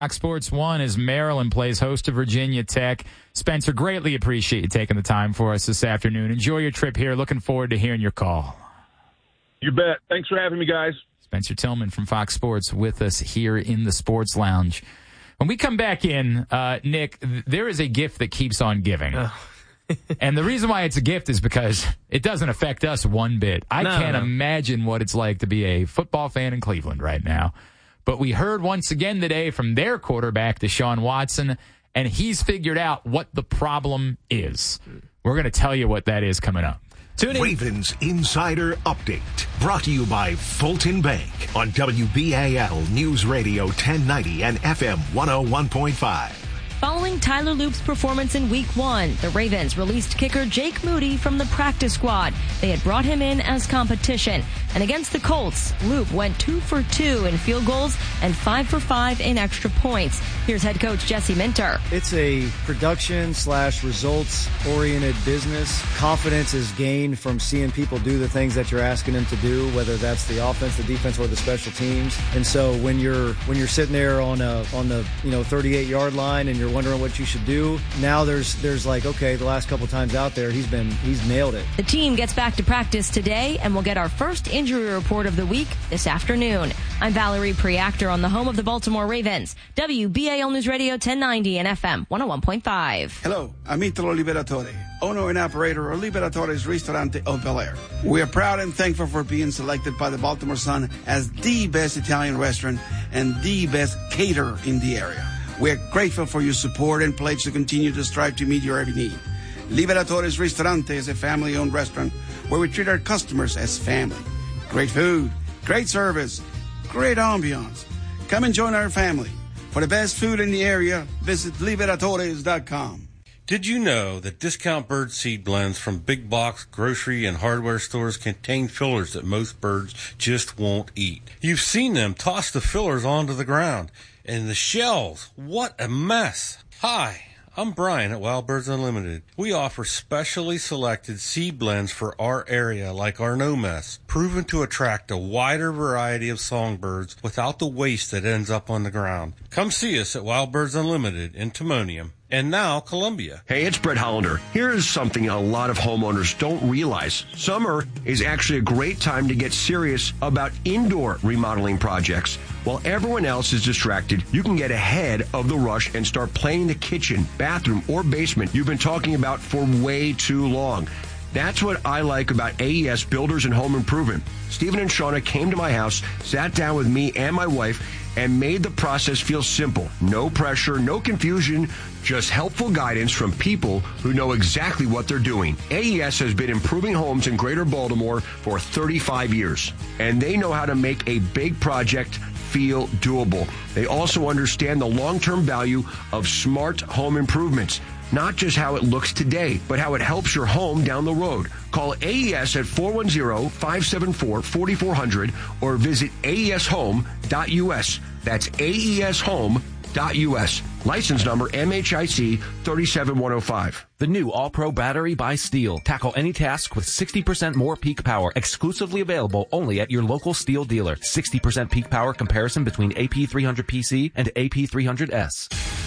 Fox Sports 1 as Maryland plays host to Virginia Tech. Spencer, greatly appreciate you taking the time for us this afternoon. Enjoy your trip here. Looking forward to hearing your call. You bet. Thanks for having me, guys. Spencer Tillman from Fox Sports with us here in the Sports Lounge. When we come back in, Nick, there is a gift that keeps on giving. And the reason why it's a gift is because it doesn't affect us one bit. I can't imagine what it's like to be a football fan in Cleveland right now. But we heard once again today from their quarterback, Deshaun Watson, and he's figured out what the problem is. We're going to tell you what that is coming up. Tune in. Ravens Insider Update, brought to you by Fulton Bank on WBAL News Radio 1090 and FM 101.5. Following Tyler Loop's performance in Week 1, the Ravens released kicker Jake Moody from the practice squad. They had brought him in as competition. And against the Colts, Loop went 2 for 2 in field goals and 5 for 5 in extra points. Here's head coach Jesse Minter. It's a production/results-oriented business. Confidence is gained from seeing people do the things that you're asking them to do, whether that's the offense, the defense, or the special teams. And so when you're sitting there on the 38-yard line and you're wondering what you should do, now there's like, okay, the last couple times out there he's nailed it. The team gets back to practice today, and we'll get our first injury report of the week this afternoon. I'm Valerie Preactor on the home of the Baltimore Ravens, WBAL News Radio 1090 and FM 101.5. Hello, I'm Italo Liberatore, owner and operator of Liberatore's Ristorante of Bel Air. We are proud and thankful for being selected by the Baltimore Sun as the best Italian restaurant and the best caterer in the area. We're grateful for your support and pledge to continue to strive to meet your every need. Liberatore's Ristorante is a family-owned restaurant where we treat our customers as family. Great food, great service, great ambiance. Come and join our family. For the best food in the area, visit Liberatores.com. Did you know that discount bird seed blends from big box grocery and hardware stores contain fillers that most birds just won't eat? You've seen them toss the fillers onto the ground. And the shells, what a mess. Hi, I'm Brian at Wild Birds Unlimited. We offer specially selected seed blends for our area like our No Mess, proven to attract a wider variety of songbirds without the waste that ends up on the ground. Come see us at Wild Birds Unlimited in Timonium. And now, Columbia. Hey, it's Brett Hollander. Here's something a lot of homeowners don't realize. Summer is actually a great time to get serious about indoor remodeling projects. While everyone else is distracted, you can get ahead of the rush and start planning the kitchen, bathroom, or basement you've been talking about for way too long. That's what I like about AES Builders and Home Improvement. Stephen and Shauna came to my house, sat down with me and my wife, and made the process feel simple. No pressure, no confusion, just helpful guidance from people who know exactly what they're doing. AES has been improving homes in Greater Baltimore for 35 years, and they know how to make a big project feel doable. They also understand the long-term value of smart home improvements. Not just how it looks today, but how it helps your home down the road. Call AES at 410-574-4400 or visit aeshome.us. That's aeshome.us. License number MHIC 37105. The new All-Pro battery by Steel. Tackle any task with 60% more peak power. Exclusively available only at your local Steel dealer. 60% peak power comparison between AP300PC and AP300S.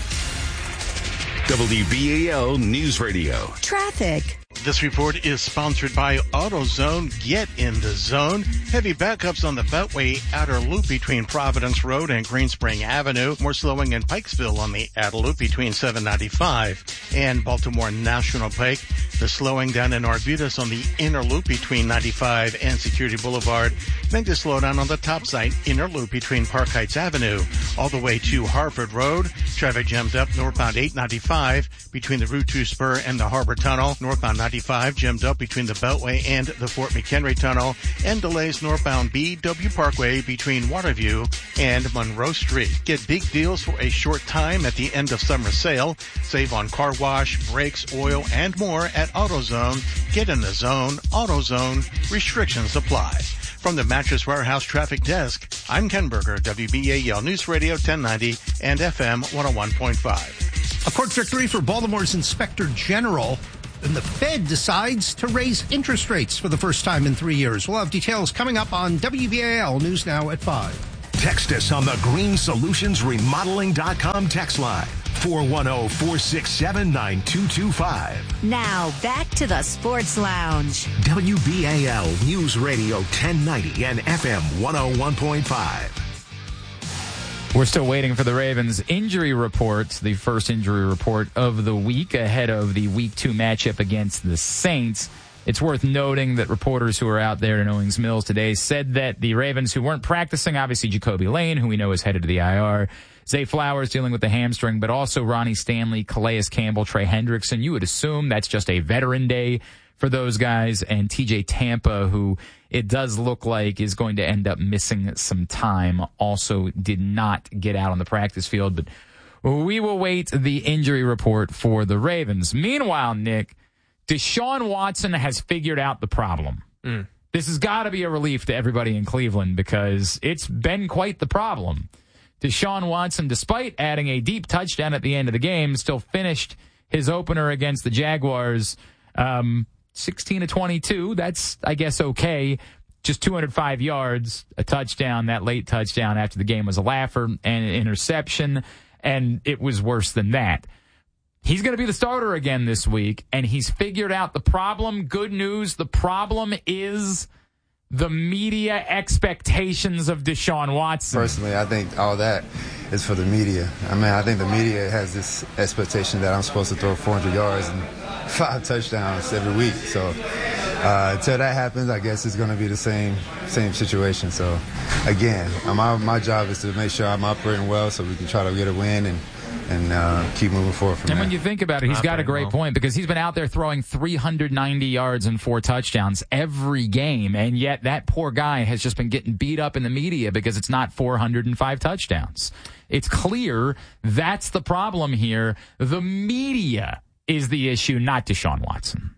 WBAL News Radio. Traffic. This report is sponsored by AutoZone. Get in the zone. Heavy backups on the Beltway outer loop between Providence Road and Green Spring Avenue. More slowing in Pikesville on the outer loop between 795 and Baltimore National Pike. The slowing down in Arbutus on the inner loop between 95 and Security Boulevard. Then the slowdown on the top side, inner loop between Park Heights Avenue all the way to Harvard Road. Traffic jammed up northbound 895 between the Route 2 spur and the Harbor Tunnel. Northbound 95 jammed up between the Beltway and the Fort McHenry Tunnel, and delays northbound BW Parkway between Waterview and Monroe Street. Get big deals for a short time at the end of summer sale. Save on car wash, brakes, oil, and more at AutoZone. Get in the zone. AutoZone. Restrictions apply. From the Mattress Warehouse Traffic Desk, I'm Ken Berger, WBAL News Radio 1090 and FM 101.5. A court victory for Baltimore's Inspector General. And the Fed decides to raise interest rates for the first time in 3 years. We'll have details coming up on WBAL News Now at 5. Text us on the greensolutionsremodeling.com text line. 410-467-9225. Now, back to the Sports Lounge. WBAL News Radio 1090 and FM 101.5. We're still waiting for the Ravens injury report, the first injury report of the week ahead of the Week 2 matchup against the Saints. It's worth noting that reporters who are out there in Owings Mills today said that the Ravens who weren't practicing, obviously Jacoby Lane, who we know is headed to the IR, Zay Flowers dealing with the hamstring, but also Ronnie Stanley, Calais Campbell, Trey Hendrickson. You would assume that's just a veteran day for those guys, and TJ Tampa, who it does look like is going to end up missing some time, also did not get out on the practice field. But we will wait the injury report for the Ravens. Meanwhile, Nick, Deshaun Watson has figured out the problem. This has got to be a relief to everybody in Cleveland because it's been quite the problem. Deshaun Watson, despite adding a deep touchdown at the end of the game, still finished his opener against the Jaguars 16-22. That's, I guess, okay. Just 205 yards, a touchdown. That late touchdown after the game was a laugher and an interception, and it was worse than that. He's going to be the starter again this week, and he's figured out the problem. Good news, the problem is the media expectations of Deshaun Watson. Personally, I think all that is for the media. I mean, I think the media has this expectation that I'm supposed to throw 400 yards and 5 touchdowns every week. So until that happens, I guess it's going to be the same situation. So again, my job is to make sure I'm operating well so we can try to get a win and keep moving forward from there. And when you think about it, he's got a great point because he's been out there throwing 390 yards and 4 touchdowns every game, and yet that poor guy has just been getting beat up in the media because it's not 405 touchdowns. It's clear that's the problem here. The media is the issue, not Deshaun Watson.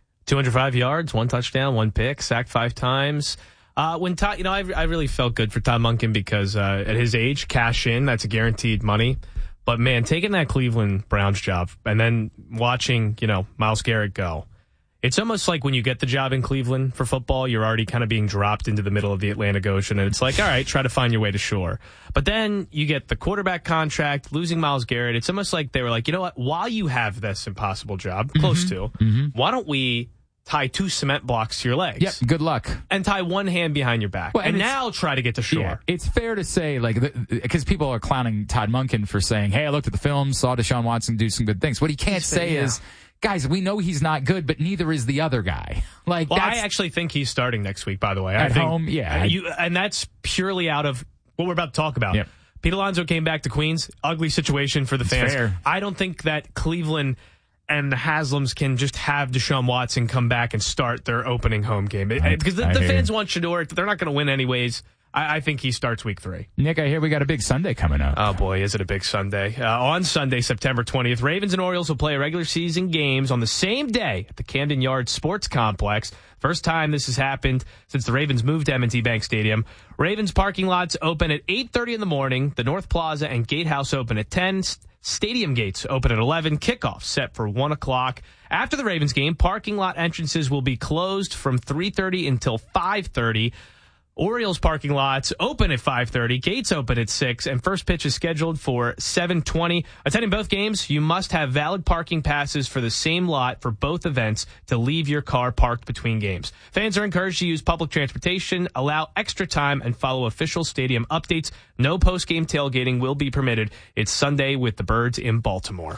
205 yards, 1 touchdown, 1 pick, sacked 5 times. When Todd, I really felt good for Todd Monken because at his age, cash in, that's a guaranteed money. But, man, taking that Cleveland Browns job and then watching, Myles Garrett go, it's almost like when you get the job in Cleveland for football, you're already kind of being dropped into the middle of the Atlantic Ocean. And it's like, all right, try to find your way to shore. But then you get the quarterback contract, losing Myles Garrett. It's almost like they were like, you know what, while you have this impossible job, close to, why don't we tie 2 cement blocks to your legs? Yep, good luck. And tie 1 hand behind your back. Well, and now try to get to shore. Yeah, it's fair to say, because people are clowning Todd Monken for saying, hey, I looked at the film, saw Deshaun Watson do some good things. What he can't say is, guys, we know he's not good, but neither is the other guy. I actually think he's starting next week, by the way. At home, yeah. And that's purely out of what we're about to talk about. Yep. Pete Alonso came back to Queens. Ugly situation for the fans. Fair. I don't think that Cleveland and the Haslams can just have Deshaun Watson come back and start their opening home game. Because the fans want Shador. They're not going to win anyways. I think he starts week 3. Nick, I hear we got a big Sunday coming up. Oh, boy, is it a big Sunday. On Sunday, September 20th, Ravens and Orioles will play regular season games on the same day at the Camden Yards Sports Complex. First time this has happened since the Ravens moved to M&T Bank Stadium. Ravens parking lots open at 8:30 in the morning. The North Plaza and Gatehouse open at 10. Stadium gates open at 11. Kickoff set for 1 o'clock. After the Ravens game, parking lot entrances will be closed from 3:30 until 5:30. Orioles parking lots open at 5:30. Gates open at 6. And first pitch is scheduled for 7:20. Attending both games, you must have valid parking passes for the same lot for both events to leave your car parked between games. Fans are encouraged to use public transportation, allow extra time, and follow official stadium updates. No post-game tailgating will be permitted. It's Sunday with the Birds in Baltimore.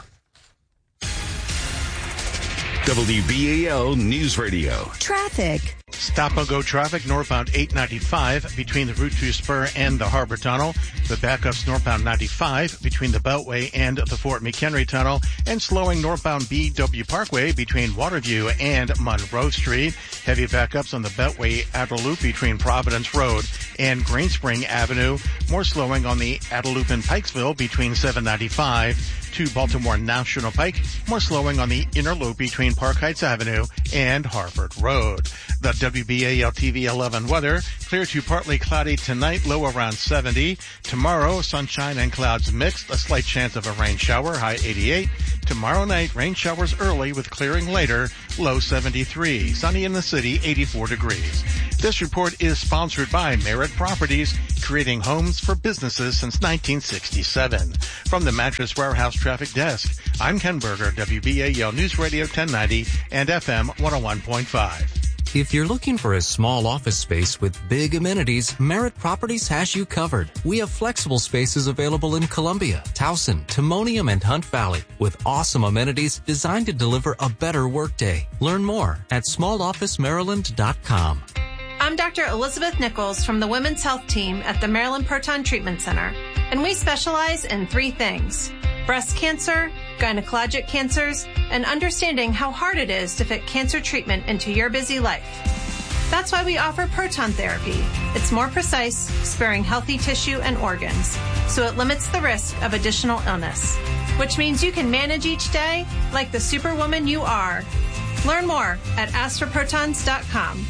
WBAL News Radio. Traffic. Stop-and-go traffic northbound 895 between the Route 2 spur and the Harbor Tunnel. The backups northbound 95 between the Beltway and the Fort McHenry Tunnel. And slowing northbound BW Parkway between Waterview and Monroe Street. Heavy backups on the Beltway outer loop between Providence Road and Greenspring Avenue. More slowing on the outer loop in Pikesville between 795 to Baltimore National Pike. More slowing on the inner loop between Park Heights Avenue and Harvard Road. The WBAL TV 11 weather, clear to partly cloudy tonight, low around 70. Tomorrow, sunshine and clouds mixed, a slight chance of a rain shower, high 88. Tomorrow night, rain showers early with clearing later, low 73. Sunny in the city, 84 degrees. This report is sponsored by Merritt Properties, creating homes for businesses since 1967. From the Mattress Warehouse Traffic Desk, I'm Ken Berger, WBAL News Radio 1090 and FM 101.5. If you're looking for a small office space with big amenities, Merritt Properties has you covered. We have flexible spaces available in Columbia, Towson, Timonium, and Hunt Valley with awesome amenities designed to deliver a better workday. Learn more at smallofficemaryland.com. I'm Dr. Elizabeth Nichols from the Women's Health Team at the Maryland Proton Treatment Center, and we specialize in 3 things: breast cancer, gynecologic cancers, and understanding how hard it is to fit cancer treatment into your busy life. That's why we offer proton therapy. It's more precise, sparing healthy tissue and organs, so it limits the risk of additional illness, which means you can manage each day like the superwoman you are. Learn more at astroprotons.com.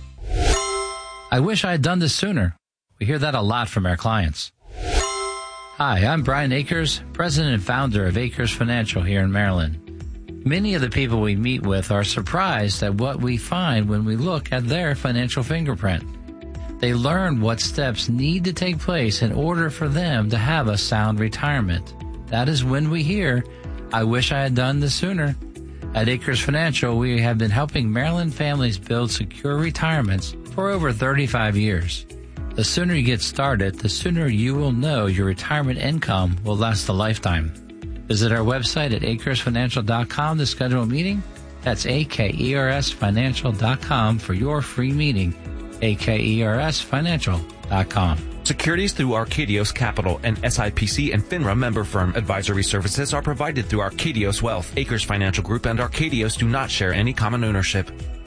I wish I had done this sooner. We hear that a lot from our clients. Hi, I'm Brian Akers, president and founder of Akers Financial here in Maryland. Many of the people we meet with are surprised at what we find when we look at their financial fingerprint. They learn what steps need to take place in order for them to have a sound retirement. That is when we hear, I wish I had done this sooner. At Akers Financial, we have been helping Maryland families build secure retirements for over 35 years. The sooner you get started, the sooner you will know your retirement income will last a lifetime. Visit our website at akersfinancial.com to schedule a meeting. That's akersfinancial.com for your free meeting. akersfinancial.com. Securities through Arcadios Capital, an SIPC and FINRA member firm. Advisory services are provided through Arcadios Wealth. Akers Financial Group and Arcadios do not share any common ownership.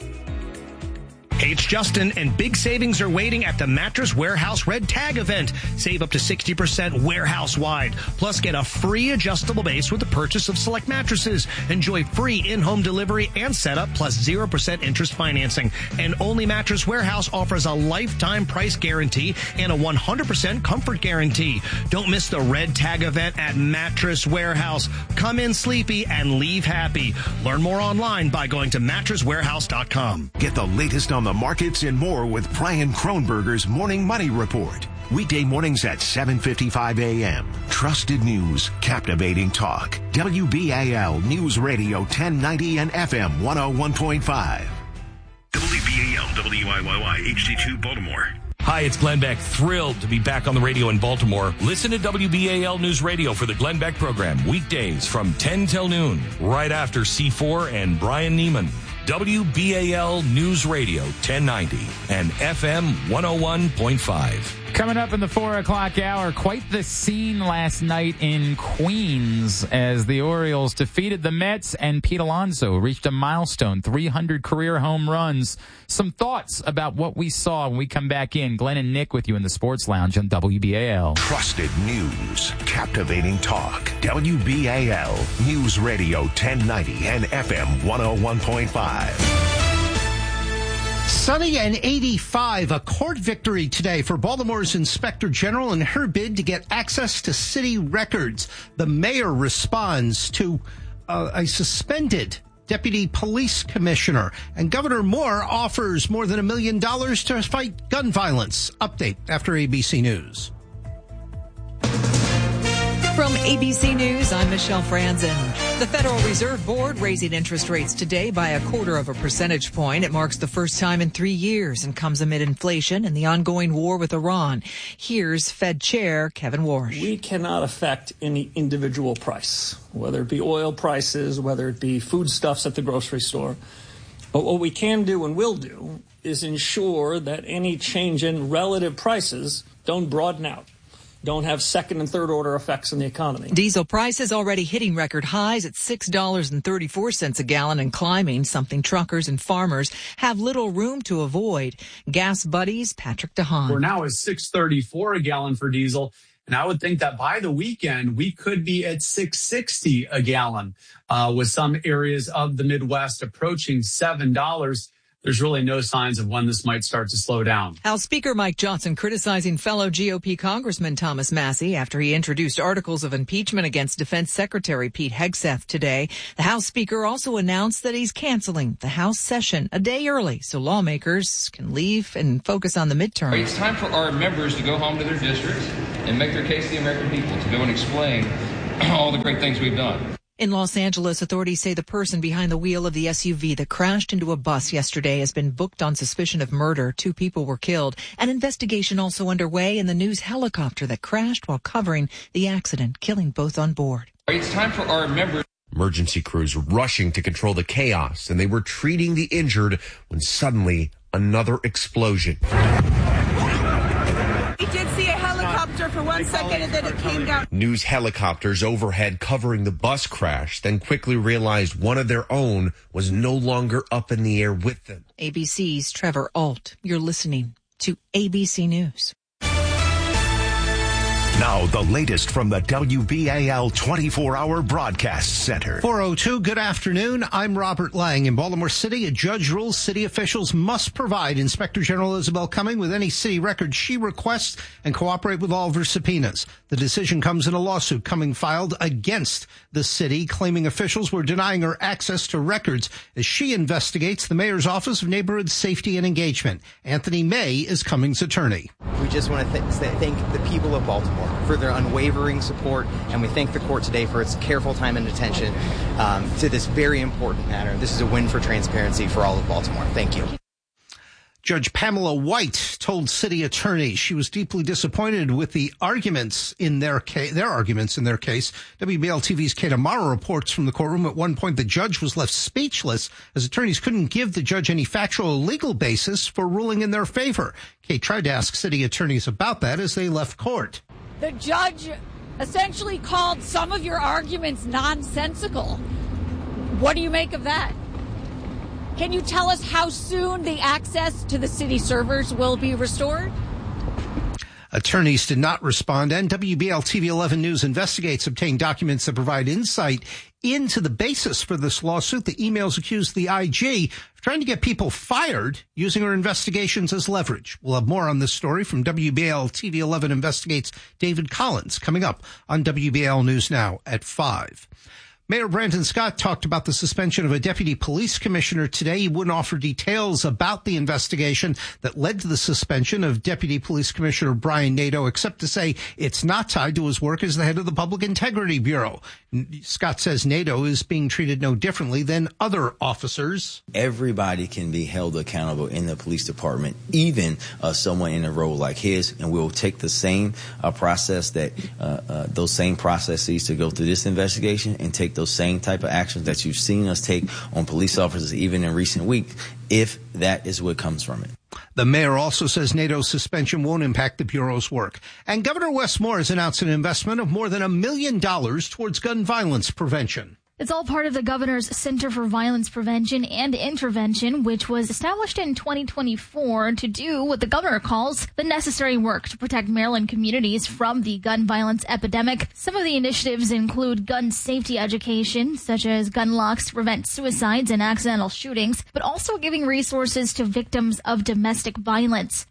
Hey, it's Justin, and big savings are waiting at the Mattress Warehouse Red Tag event. Save up to 60% warehouse-wide. Plus, get a free adjustable base with the purchase of select mattresses. Enjoy free in-home delivery and setup, plus 0% interest financing. And only Mattress Warehouse offers a lifetime price guarantee and a 100% comfort guarantee. Don't miss the Red Tag event at Mattress Warehouse. Come in sleepy and leave happy. Learn more online by going to mattresswarehouse.com. Get the latest on the markets and more with Brian Kronberger's Morning Money Report. Weekday mornings at 7:55 a.m. Trusted news, captivating talk. WBAL News Radio 1090 and FM 101.5. WBAL WIYY HD2 Baltimore. Hi, it's Glenn Beck. Thrilled to be back on the radio in Baltimore. Listen to WBAL News Radio for the Glenn Beck program weekdays from 10 till noon, right after C4 and Brian Neiman. WBAL News Radio 1090 and FM 101.5. Coming up in the 4 o'clock hour, quite the scene last night in Queens as the Orioles defeated the Mets and Pete Alonso reached a milestone, 300 career home runs. Some thoughts about what we saw when we come back in. Glenn and Nick with you in the Sports Lounge on WBAL. Trusted news, captivating talk. WBAL News Radio 1090 and FM 101.5. Sunny and 85, a court victory today for Baltimore's Inspector General in her bid to get access to city records. The mayor responds to a suspended deputy police commissioner, and Governor Moore offers more than $1 million to fight gun violence. Update after ABC News. From ABC News, I'm Michelle Franzen. The Federal Reserve Board raising interest rates today by 0.25 percentage point. It marks the first time in 3 years and comes amid inflation and the ongoing war with Iran. Here's Fed Chair Kevin Warsh. We cannot affect any individual price, whether it be oil prices, whether it be foodstuffs at the grocery store. But what we can do and will do is ensure that any change in relative prices don't broaden out, don't have second and third order effects on the economy. Diesel prices already hitting record highs at $6.34 a gallon and climbing, something truckers and farmers have little room to avoid. Gas Buddies, Patrick DeHaan. We're now at $6.34 a gallon for diesel. And I would think that by the weekend, we could be at $6.60 a gallon, with some areas of the Midwest approaching $7. there's really no signs of when this might start to slow down. House Speaker Mike Johnson criticizing fellow GOP Congressman Thomas Massie after he introduced articles of impeachment against Defense Secretary Pete Hegseth today. The House Speaker also announced that he's canceling the House session a day early so lawmakers can leave and focus on the midterm. It's time for our members to go home to their districts and make their case to the American people, to go and explain all the great things we've done. In Los Angeles, authorities say the person behind the wheel of the SUV that crashed into a bus yesterday has been booked on suspicion of murder. 2 people were killed. An investigation also underway in the news helicopter that crashed while covering the accident, killing both on board. It's time for our members. Emergency crews rushing to control the chaos, and they were treating the injured when suddenly another explosion. We did see a helicopter for 1 second and then it came down. News helicopters overhead covering the bus crash, then quickly realized one of their own was no longer up in the air with them. ABC's Trevor Ault. You're listening to ABC News. Now, the latest from the WBAL 24-hour broadcast center. 4:02, good afternoon. I'm Robert Lang. In Baltimore City, a judge rules city officials must provide Inspector General Isabel Cumming with any city records she requests and cooperate with all of her subpoenas. The decision comes in a lawsuit Cumming filed against the city, claiming officials were denying her access to records as she investigates the mayor's Office of Neighborhood Safety and Engagement. Anthony May is Cumming's attorney. We just want to thank the people of Baltimore for their unwavering support, and we thank the court today for its careful time and attention to this very important matter. This is a win for transparency for all of Baltimore. Thank you. Judge Pamela White told city attorneys she was deeply disappointed with the arguments in their case. WBAL TV's Kate Amaro reports from the courtroom at one point the judge was left speechless as attorneys couldn't give the judge any factual or legal basis for ruling in their favor. Kate tried to ask city attorneys about that as they left court. The judge essentially called some of your arguments nonsensical. What do you make of that? Can you tell us how soon the access to the city servers will be restored? Attorneys did not respond, and WBAL TV 11 News Investigates obtained documents that provide insight into the basis for this lawsuit. The emails accuse the IG of trying to get people fired using her investigations as leverage. We'll have more on this story from WBAL TV 11 Investigates' David Collins coming up on WBAL News Now at 5. Mayor Brandon Scott talked about the suspension of a deputy police commissioner today. He wouldn't offer details about the investigation that led to the suspension of Deputy Police Commissioner Brian Nadeau, except to say it's not tied to his work as the head of the Public Integrity Bureau. Scott says Nadeau is being treated no differently than other officers. Everybody can be held accountable in the police department, even someone in a role like his, and we'll take the same process those same processes to go through this investigation and take those same type of actions that you've seen us take on police officers even in recent weeks, if that is what comes from it. The mayor also says Nadeau's suspension won't impact the Bureau's work. And Governor Wes Moore has announced an investment of more than $1 million towards gun violence prevention. It's all part of the governor's Center for Violence Prevention and Intervention, which was established in 2024 to do what the governor calls the necessary work to protect Maryland communities from the gun violence epidemic. Some of the initiatives include gun safety education, such as gun locks to prevent suicides and accidental shootings, but also giving resources to victims of domestic violence.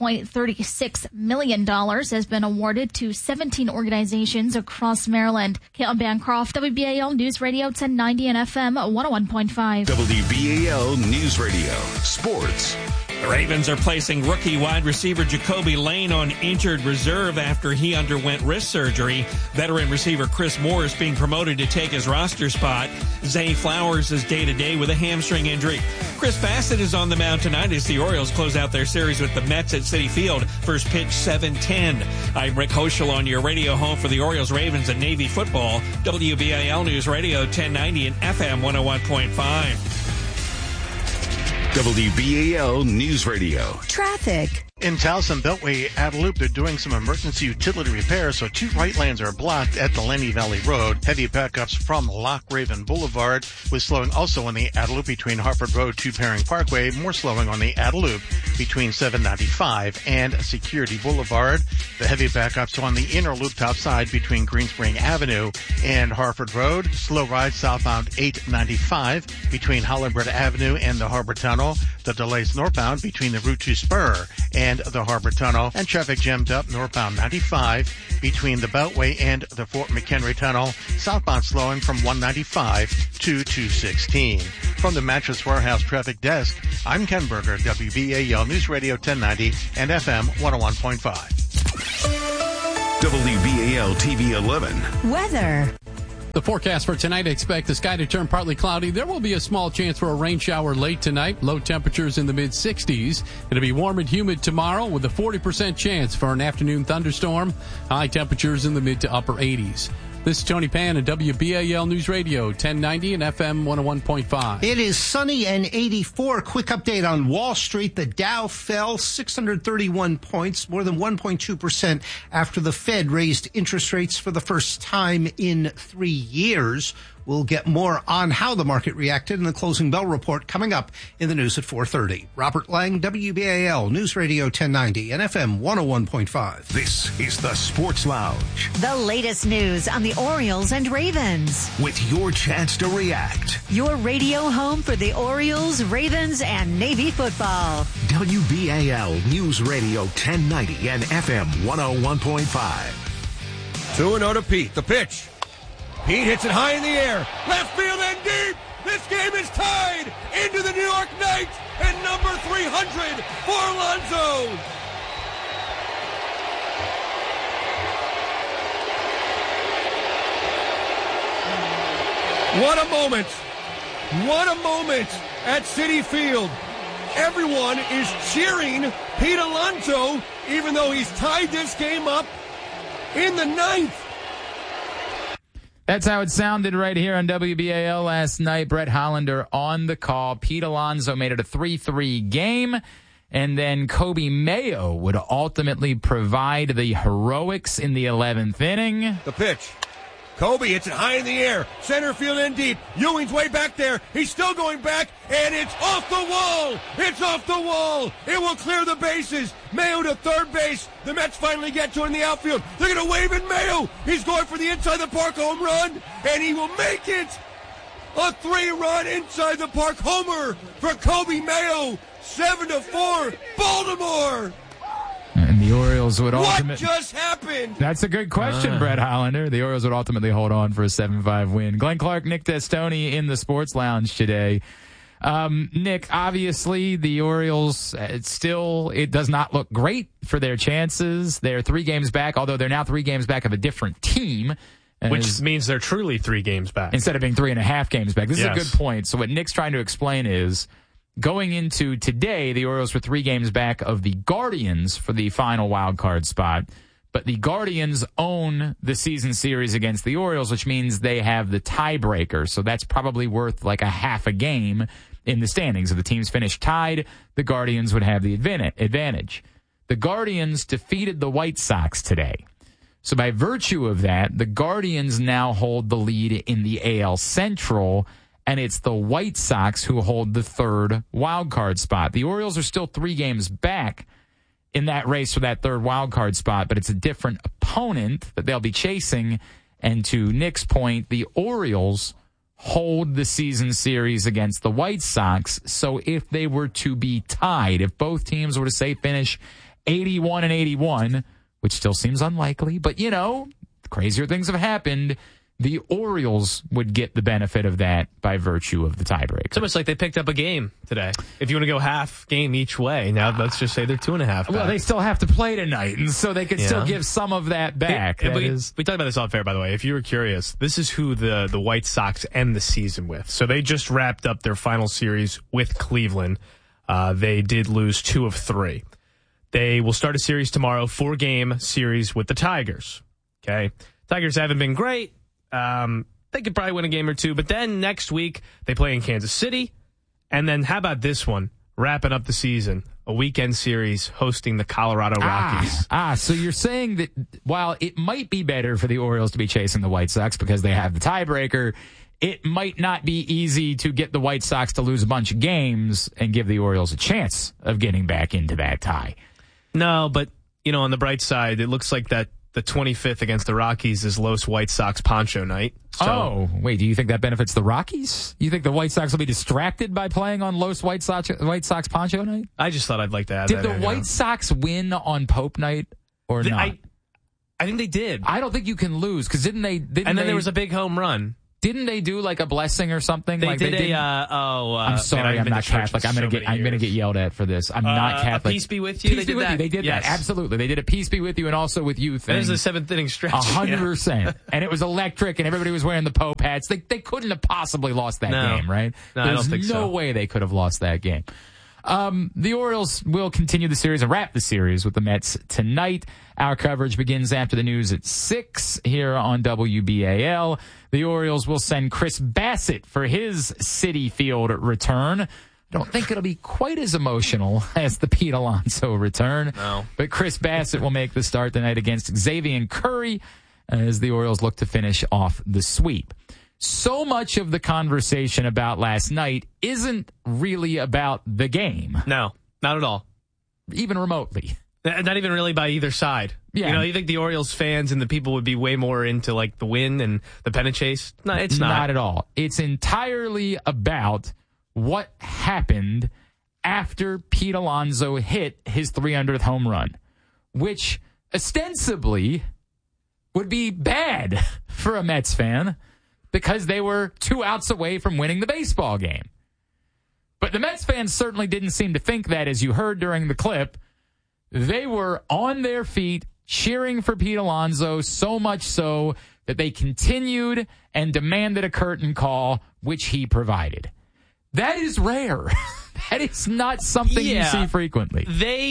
$1.36 million has been awarded to 17 organizations across Maryland. Caitlin Bancroft, WBAL News Radio 1090 and FM 101.5. WBAL News Radio. Sports. The Ravens are placing rookie wide receiver Jacoby Lane on injured reserve after he underwent wrist surgery. Veteran receiver Chris Moore is being promoted to take his roster spot. Zay Flowers is day-to-day with a hamstring injury. Chris Bassett is on the mound tonight as the Orioles close out their series with the Mets at Citi Field. First pitch 7:10. I'm Rick Hoschel on your radio home for the Orioles, Ravens, and Navy football. WBAL News Radio 1090 and FM 101.5. WBAL News Radio. Traffic. In Towson Beltway at Loop, they're doing some emergency utility repairs, so 2 right lanes are blocked at the Lenny Valley Road. Heavy backups from Loch Raven Boulevard, with slowing also on the Adeloop between Harford Road to Paring Parkway. More slowing on the Adeloop between 795 and Security Boulevard. The heavy backups on the inner loop top side between Greenspring Avenue and Harford Road. Slow ride southbound 895 between Hollywood Avenue and the Harbor Tunnel. The delays northbound between the Route 2 spur and the Harbor Tunnel, and traffic jammed up northbound 95 between the Beltway and the Fort McHenry Tunnel, southbound slowing from 195 to 216. From the Mattress Warehouse Traffic Desk, I'm Ken Berger, WBAL News Radio 1090 and FM 101.5. WBAL TV 11. Weather. The forecast for tonight, expect the sky to turn partly cloudy. There will be a small chance for a rain shower late tonight. Low temperatures in the mid-60s. It'll be warm and humid tomorrow with a 40% chance for an afternoon thunderstorm. High temperatures in the mid to upper 80s. This is Tony Pan at WBAL News Radio 1090 and FM 101.5. It is sunny and 84. Quick update on Wall Street. The Dow fell 631 points, more than 1.2% after the Fed raised interest rates for the first time in 3 years. We'll get more on how the market reacted in the closing bell report coming up in the news at 4:30. Robert Lang, WBAL News Radio 1090 and FM 101.5. This is the Sports Lounge The latest news on the Orioles and Ravens. with your chance to react. Your radio home for the Orioles, Ravens, and Navy football. WBAL News Radio 1090 and FM 101.5. 2-0 to Pete. The pitch. Pete hits it high in the air. Left field and deep. This game is tied into the New York Knights and number 300 for Alonso. What a moment. What a moment at Citi Field. Everyone is cheering Pete Alonso, even though he's tied this game up in the ninth. That's how it sounded right here on WBAL last night. Brett Hollander on the call. Pete Alonso made it a 3-3 game. And then Kobe Mayo would ultimately provide the heroics in the 11th inning. The pitch. Kobe hits it high in the air. Center field and deep. Ewing's way back there. He's still going back, and it's off the wall. It's off the wall. It will clear the bases. Mayo to third base. The Mets finally get to it in the outfield. They're going to wave at Mayo. He's going for the inside the park home run, and he will make it. A 3-run inside the park homer for Kobe Mayo. 7-4, Baltimore. And the Orioles would ultimately... What just happened? That's a good question, Brett Hollander. The Orioles would ultimately hold on for a 7-5 win. Glenn Clark, Nick Testoni in the Sports Lounge today. Nick, obviously the Orioles it does not look great for their chances. They're 3 games back, although they're now 3 games back of a different team. Which means they're truly 3 games back. Instead of being 3.5 games back. This is a good point. So what Nick's trying to explain is, going into today, the Orioles were 3 games back of the Guardians for the final wild card spot. But the Guardians own the season series against the Orioles, which means they have the tiebreaker. So that's probably worth like a half a game in the standings. If the teams finish tied, the Guardians would have the advantage. The Guardians defeated the White Sox today. So by virtue of that, the Guardians now hold the lead in the AL Central, and it's the White Sox who hold the 3rd wild card spot. The Orioles are still 3 games back in that race for that 3rd wild card spot, but it's a different opponent that they'll be chasing. And to Nick's point, the Orioles hold the season series against the White Sox. So if they were to be tied, if both teams were to say finish 81 and 81, which still seems unlikely, but crazier things have happened, the Orioles would get the benefit of that by virtue of the tiebreaker. It's almost like they picked up a game today. If you want to go half game each way, now let's just say they're 2.5 back. Well, they still have to play tonight, and so they could still give some of that back. We talked about this off air, by the way. If you were curious, this is who the White Sox end the season with. So they just wrapped up their final series with Cleveland. They did lose 2 of 3. They will start a series tomorrow, 4-game series with the Tigers. Okay, Tigers haven't been great. They could probably win a game or 2, but then next week they play in Kansas City. And then how about this one? Wrapping up the season, a weekend series hosting the Colorado Rockies. So you're saying that while it might be better for the Orioles to be chasing the White Sox because they have the tiebreaker, it might not be easy to get the White Sox to lose a bunch of games and give the Orioles a chance of getting back into that tie. No, but, on the bright side, it looks like that the 25th against the Rockies is Los White Sox poncho night. So, wait, do you think that benefits the Rockies? You think the White Sox will be distracted by playing on Los White Sox poncho night? I just thought I'd like to add Did that the in, White Sox win on Pope night or not? I think they did. I don't think you can lose because didn't they? There was a big home run. Didn't they do like a blessing or something? I'm sorry, I'm not Catholic. I'm gonna get yelled at for this. I'm not Catholic. Peace be with you. Peace be with you. They did that. Absolutely. They did a peace be with you and also with you thing. That was the 7th inning stretch. 100%. And it was electric and everybody was wearing the Pope hats. They couldn't have possibly lost that game, right? No, I don't think so. There's no way they could have lost that game. The Orioles will continue the series and wrap the series with the Mets tonight. Our coverage begins after the news at 6 here on WBAL. The Orioles will send Chris Bassett for his Citi Field return. I don't think it'll be quite as emotional as the Pete Alonso return. No. But Chris Bassett will make the start tonight against Xavier Curry as the Orioles look to finish off the sweep. So much of the conversation about last night isn't really about the game. No, not at all. Even remotely. Not even really by either side. Yeah. You think the Orioles fans and the people would be way more into like the win and the pennant chase? No, it's not. Not at all. It's entirely about what happened after Pete Alonso hit his 300th home run, which ostensibly would be bad for a Mets fan because they were 2 outs away from winning the baseball game. But the Mets fans certainly didn't seem to think that, as you heard during the clip. They were on their feet cheering for Pete Alonso, so much so that they continued and demanded a curtain call, which he provided. That is rare. That is not something you see frequently.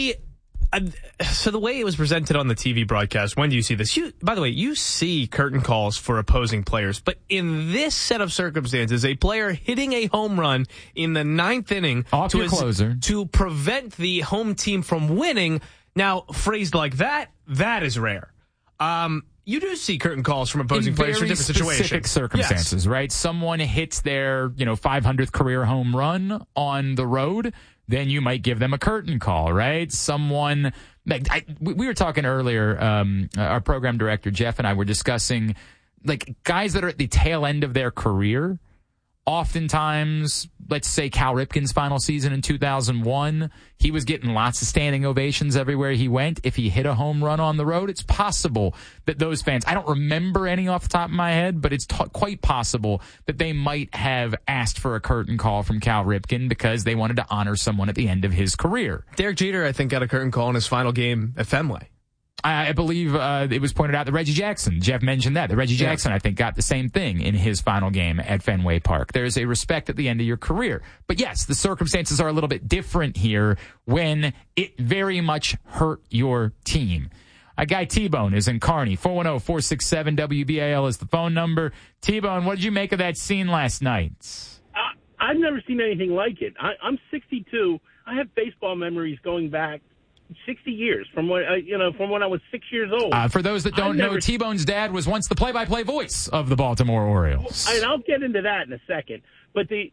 So the way it was presented on the TV broadcast, when do you see this? By the way, you see curtain calls for opposing players, but in this set of circumstances, a player hitting a home run in the 9th inning to prevent the home team from winning, now phrased like that is rare. You do see curtain calls from opposing players for different situations. Specific circumstances, right? Someone hits their 500th career home run on the road, then you might give them a curtain call, right? Someone, we were talking earlier, our program director, Jeff, and I were discussing, guys that are at the tail end of their career. Oftentimes, let's say Cal Ripken's final season in 2001, he was getting lots of standing ovations everywhere he went. If he hit a home run on the road, it's possible that those fans, I don't remember any off the top of my head, but it's quite possible that they might have asked for a curtain call from Cal Ripken because they wanted to honor someone at the end of his career. Derek Jeter, I think, got a curtain call in his final game at Fenway. I believe it was pointed out that Reggie Jackson, Jeff mentioned that Reggie Jackson, I think, got the same thing in his final game at Fenway Park. There's a respect at the end of your career. But yes, the circumstances are a little bit different here when it very much hurt your team. Our guy T-Bone is in Kearney. 410-467-WBAL is the phone number. T-Bone, what did you make of that scene last night? I've never seen anything like it. I'm 62. I have baseball memories going back 60 years from when I was 6 years old. For those that don't know, T-Bone's dad was once the play-by-play voice of the Baltimore Orioles. And I'll get into that in a second. But to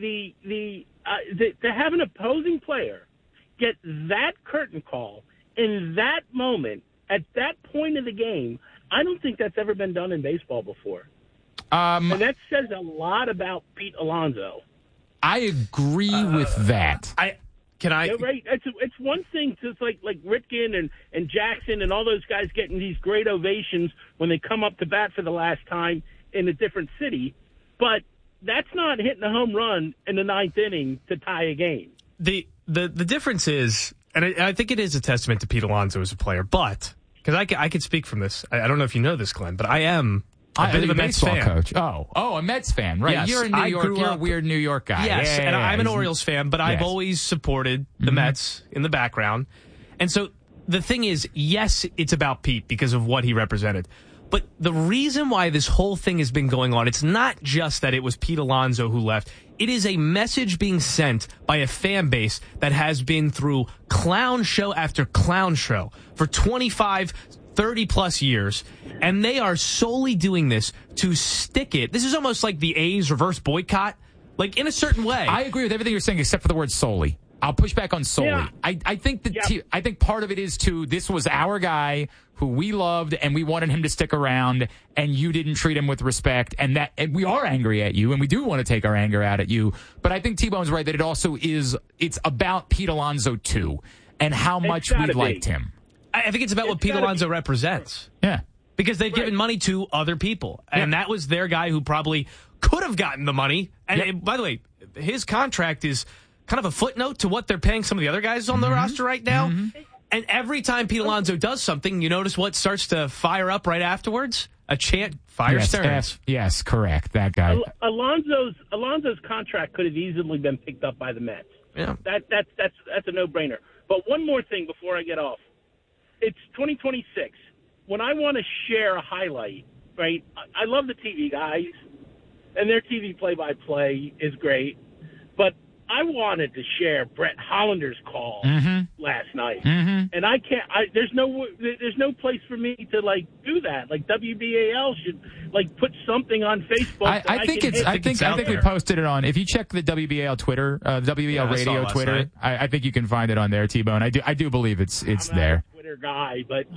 have an opposing player get that curtain call in that moment at that point of the game, I don't think that's ever been done in baseball before. And that says a lot about Pete Alonso. I agree with that. Right? It's one thing to like Ripken and Jackson and all those guys getting these great ovations when they come up to bat for the last time in a different city, but that's not hitting a home run in the 9th inning to tie a game. The difference is, and I think it is a testament to Pete Alonso as a player, but because I could speak from this. I don't know if you know this, Glenn, but I am a bit of a Mets fan. Coach. Oh, a Mets fan, right? Yes, you're in New York. You're a weird New York guy. Yes, and I'm an Orioles fan, but I've always supported the Mets in the background. And so the thing is, yes, it's about Pete because of what he represented. But the reason why this whole thing has been going on, it's not just that it was Pete Alonso who left. It is a message being sent by a fan base that has been through clown show after clown show for 25 30-plus years, and they are solely doing this to stick it. This is almost like the A's reverse boycott, like in a certain way. I agree with everything you're saying except for the word solely. I'll push back on Solly. Yeah. I think I think part of it is this was our guy who we loved and we wanted him to stick around, and you didn't treat him with respect, and we are angry at you, and we do want to take our anger out at you. But I think T-Bone's right that it also it's about Pete Alonso too, and how much we liked him. I think it's about what Pete Alonso represents. Yeah. Because they've given money to other people, and that was their guy who probably could have gotten the money. And by the way, his contract is kind of a footnote to what they're paying some of the other guys on the roster right now. Mm-hmm. And every time Pete Alonso does something, you notice what starts to fire up right afterwards? A chant, fire Stearns. Yes, correct. That guy. Alonso's contract could have easily been picked up by the Mets. Yeah. That's a no-brainer. But one more thing before I get off. It's 2026. When I want to share a highlight, right, I love the TV guys, and their TV play-by-play is great, but I wanted to share Brett Hollander's call last night, and I can't. There's no place for me to do that. Like WBAL should put something on Facebook. I think we posted it on. If you check the WBAL Twitter, WBAL Radio Twitter, I think you can find it on there. T-Bone, I do believe it's there. Twitter guy, but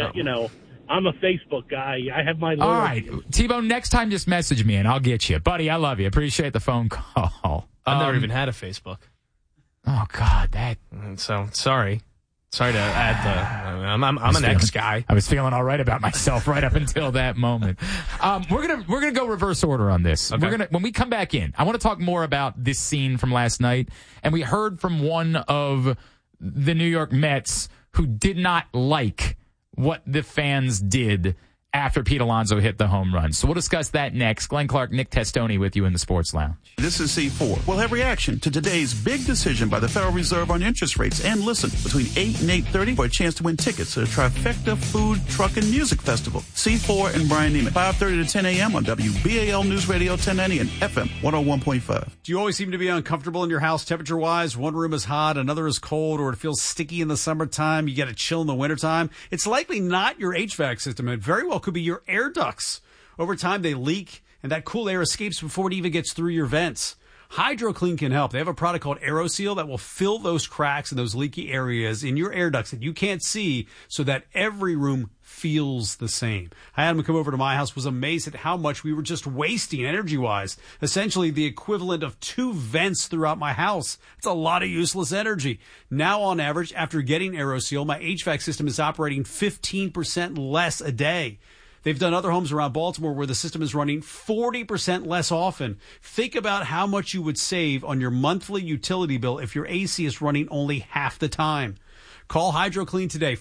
I'm a Facebook guy. I have my loyalty. All right, T-Bone, next time just message me and I'll get you. Buddy, I love you. Appreciate the phone call. I've never even had a Facebook. Oh, God, So, sorry. Sorry to add the... I'm an X guy. I was feeling all right about myself right up until that moment. We're gonna go reverse order on this. Okay. When we come back in, I want to talk more about this scene from last night. And we heard from one of the New York Mets who did not like what the fans did after Pete Alonso hit the home run. So we'll discuss that next. Glenn Clark, Nick Testoni with you in the Sports Lounge. This is C4. We'll have reaction to today's big decision by the Federal Reserve on interest rates. And listen, between 8 and 8:30 for a chance to win tickets to the Trifecta Food, Truck, and Music Festival. C4 and Brian Neiman, 5:30 to 10 a.m. on WBAL News Radio 1090 and FM 101.5. Do you always seem to be uncomfortable in your house temperature-wise? One room is hot, another is cold, or it feels sticky in the summertime, you get a chill in the wintertime? It's likely not your HVAC system. It very well could be your air ducts. Over time, they leak, and that cool air escapes before it even gets through your vents. HydroClean can help. They have a product called AeroSeal that will fill those cracks and those leaky areas in your air ducts that you can't see so that every room feels the same. I had him come over to my house, was amazed at how much we were just wasting energy-wise. Essentially the equivalent of 2 vents throughout my house. It's a lot of useless energy. Now, on average, after getting AeroSeal, my HVAC system is operating 15% less a day. They've done other homes around Baltimore where the system is running 40% less often. Think about how much you would save on your monthly utility bill if your AC is running only half the time. Call HydroClean today,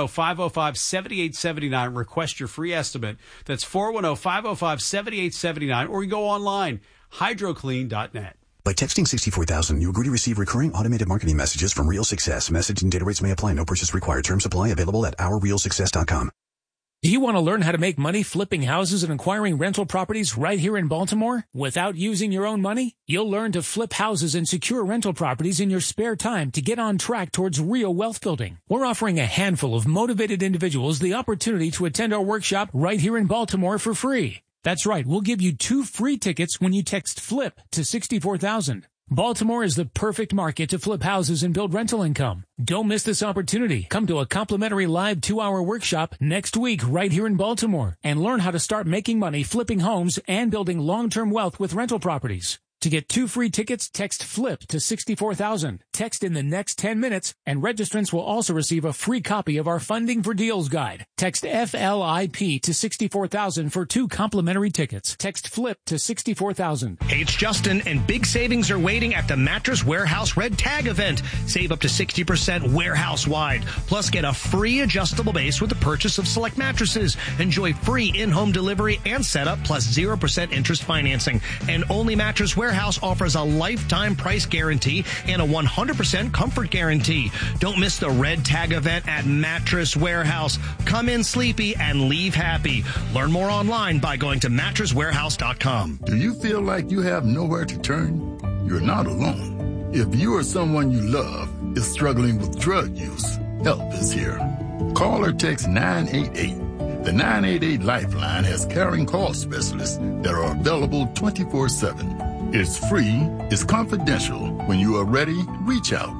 410-505-7879. Request your free estimate. That's 410-505-7879. Or you go online, hydroclean.net. By texting 64,000, you agree to receive recurring automated marketing messages from Real Success. Message and data rates may apply. No purchase required. Terms apply. Available at ourrealsuccess.com. Do you want to learn how to make money flipping houses and acquiring rental properties right here in Baltimore without using your own money? You'll learn to flip houses and secure rental properties in your spare time to get on track towards real wealth building. We're offering a handful of motivated individuals the opportunity to attend our workshop right here in Baltimore for free. That's right. We'll give you 2 free tickets when you text FLIP to 64,000. Baltimore is the perfect market to flip houses and build rental income. Don't miss this opportunity. Come to a complimentary live 2-hour workshop next week right here in Baltimore and learn how to start making money flipping homes and building long-term wealth with rental properties. To get 2 free tickets, text FLIP to 64,000. Text in the next 10 minutes, and registrants will also receive a free copy of our Funding for Deals guide. Text FLIP to 64,000 for 2 complimentary tickets. Text FLIP to 64,000. Hey, it's Justin, and big savings are waiting at the Mattress Warehouse Red Tag event. Save up to 60% warehouse-wide. Plus, get a free adjustable base with the purchase of select mattresses. Enjoy free in-home delivery and setup, plus 0% interest financing. And only Mattress Warehouse offers a lifetime price guarantee and a 100% comfort guarantee. Don't miss the Red Tag event at Mattress Warehouse. Come in sleepy and leave happy. Learn more online by going to mattresswarehouse.com. Do you feel like you have nowhere to turn? You're not alone. If you or someone you love is struggling with drug use, help is here. Call or text 988. The 988 Lifeline has caring call specialists that are available 24/7. It's free, it's confidential. When you are ready, reach out.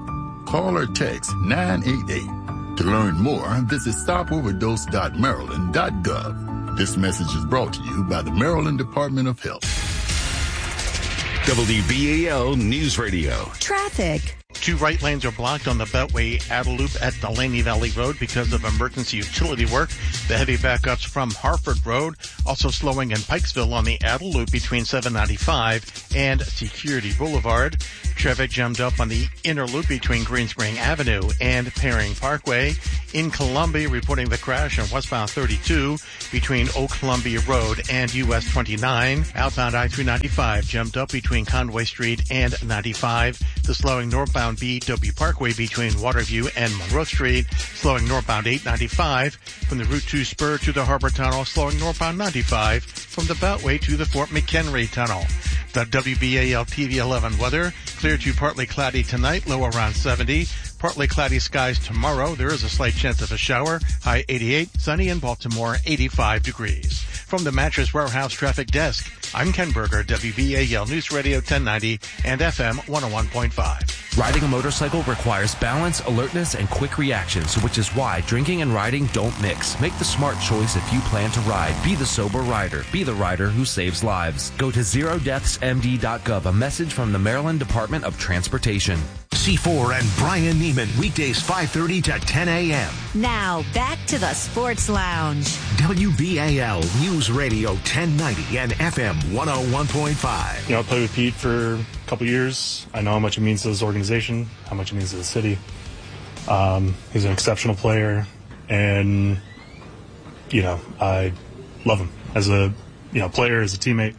Call or text 988. To learn more, visit stopoverdose.maryland.gov. This message is brought to you by the Maryland Department of Health. WBAL News Radio. Traffic. 2 right lanes are blocked on the Beltway outer loop at Delaney Valley Road because of emergency utility work. The heavy backups from Harford Road, also slowing in Pikesville on the outer loop between 795 and Security Boulevard. Traffic jammed up on the inner loop between Greenspring Avenue and Paring Parkway. In Columbia, reporting the crash on westbound 32 between Old Columbia Road and US 29. Outbound I-395 jammed up between Conway Street and 95. The slowing northbound BW Parkway between Waterview and Monroe Street. Slowing northbound 895 from the Route 2 spur to the Harbor Tunnel. Slowing northbound 95 from the Beltway to the Fort McHenry Tunnel. The WBAL TV 11 weather. Clear to partly cloudy tonight, low around 70. Partly cloudy skies tomorrow. There is a slight chance of a shower. High 88. Sunny in Baltimore, 85 degrees. From the Mattress Warehouse Traffic Desk, I'm Ken Berger, WBAL News Radio 1090 and FM 101.5. Riding a motorcycle requires balance, alertness, and quick reactions, which is why drinking and riding don't mix. Make the smart choice if you plan to ride. Be the sober rider. Be the rider who saves lives. Go to zerodeathsmd.gov, a message from the Maryland Department of Transportation. C4 and Brian Neiman, weekdays 5:30 to 10 a.m. Now, back to the Sports Lounge. WBAL News Radio 1090 and FM 101.5. I played with Pete for a couple years. I know how much it means to this organization, how much it means to the city. He's an exceptional player, and, I love him as a, player, as a teammate.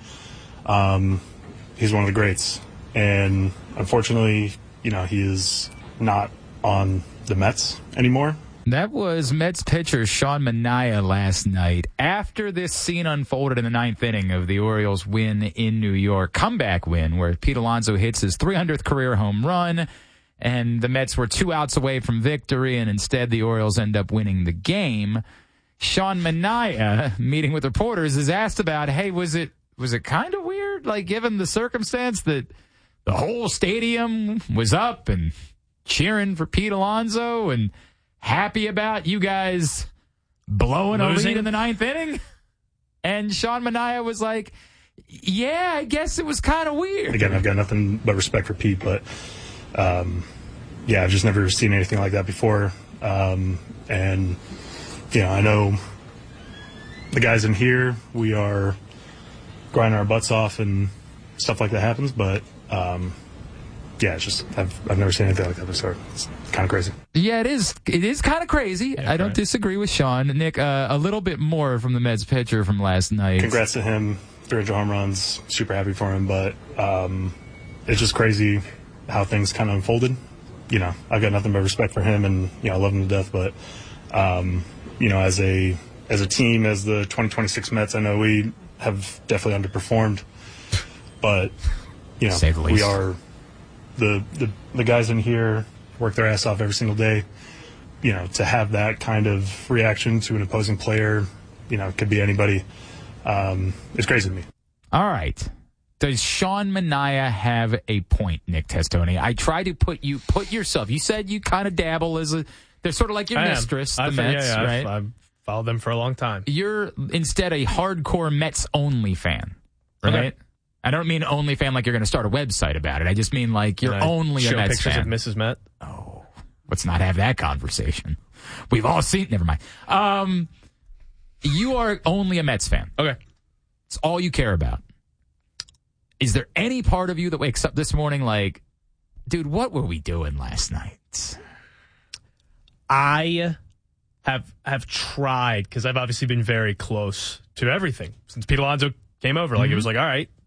He's one of the greats, and unfortunately, he is not on the Mets anymore. That was Mets pitcher Sean Manaea last night. After this scene unfolded in the 9th inning of the Orioles' win in New York, comeback win, where Pete Alonso hits his 300th career home run, and the Mets were 2 outs away from victory, and instead the Orioles end up winning the game. Sean Manaea, meeting with reporters, is asked about, hey, was it kind of weird, given the circumstance that the whole stadium was up and cheering for Pete Alonso and happy about you guys blowing a lead in the 9th inning? And Sean Manaea was like, yeah, I guess it was kind of weird. Again, I've got nothing but respect for Pete, but I've just never seen anything like that before. And, I know the guys in here, we are grinding our butts off and stuff like that happens, but it's just I've never seen anything like that before. It's kind of crazy. Yeah, it is. It is kind of crazy. Yeah, I don't disagree with Sean. Nick, a little bit more from the Mets pitcher from last night. Congrats to him. 300 home runs. Super happy for him, but it's just crazy how things kind of unfolded. I've got nothing but respect for him, and I love him to death. But as a team, as the 2026 Mets, I know we have definitely underperformed, but. We are the guys in here work their ass off every single day. To have that kind of reaction to an opposing player, it could be anybody. It's crazy to me. All right. Does Sean Manaea have a point, Nick Testoni? I try to put yourself. You said you kind of dabble they're sort of like your mistress, the Mets, right? I've followed them for a long time. You're instead a hardcore Mets only fan, right? Okay. I don't mean only fan like you're going to start a website about it. I just mean like you're only a Mets fan. Show pictures of Mrs. Met? Oh, let's not have that conversation. We've all seen. Never mind. You are only a Mets fan. Okay. It's all you care about. Is there any part of you that wakes up this morning like, dude, what were we doing last night? I have tried, because I've obviously been very close to everything since Pete Alonso came over. Like, it was like, all right.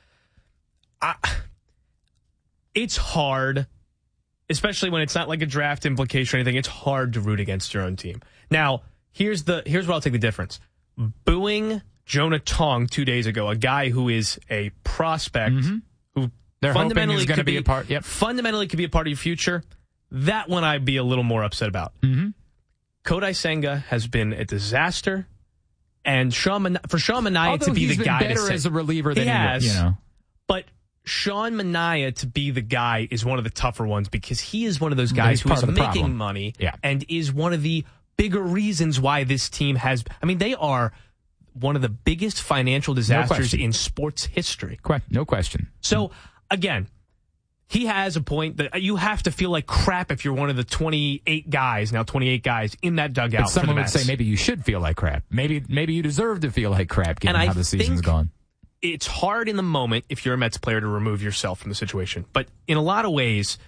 It's hard, especially when it's not like a draft implication or anything. It's hard to root against your own team. Now, here's where I'll take the difference. Booing Jonah Tong 2 days ago, a guy who is a prospect who they're fundamentally hoping is going to be a part. Yep. Fundamentally could be a part of your future. That one I'd be a little more upset about. Kodai Senga has been a disaster, and for Sean Manaea to be the guy better as a reliever than he has, but Sean Manaea to be the guy is one of the tougher ones because he is one of those guys who is making money and is one of the bigger reasons why this team has. I mean, they are one of the biggest financial disasters in sports history. Correct. No question. So, again, he has a point that you have to feel like crap if you're one of the 28 guys in that dugout. But someone would say maybe you should feel like crap. Maybe you deserve to feel like crap given how the season's gone. It's hard in the moment if you're a Mets player to remove yourself from the situation. But in a lot of ways,